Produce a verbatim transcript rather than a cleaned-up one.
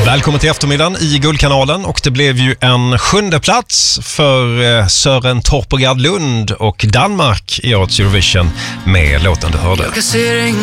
Välkommen till eftermiddagen i Guldkanalen, och det blev ju en sjunde plats för Søren Torpegard Lund och Danmark i årets Eurovision med låten du hörde.